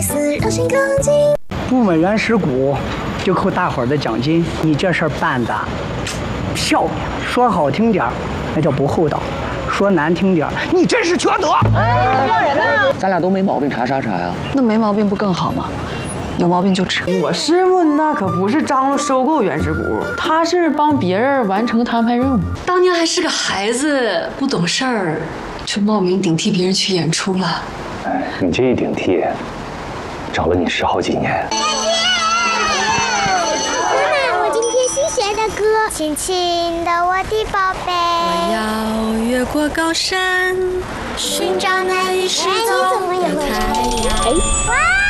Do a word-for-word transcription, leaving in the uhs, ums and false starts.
部门原始股就扣大伙儿的奖金，你这事儿办的漂亮。说好听点儿，那叫不厚道；说难听点儿，你真是缺德。 哎，要人呢？ 咱俩都没毛病，查啥查呀？ 那没毛病不更好吗？有毛病就治。 我师傅那可不是张罗收购原始股，他是帮别人完成摊派任务。 当年还是个孩子，不懂事儿，就冒名顶替别人去演出了。 哎，你这一顶替，找了你十好几年。 妈妈，我今天新学的歌，亲亲的我的宝贝。 我要越过高山，寻找那一世走的太阳。 哇！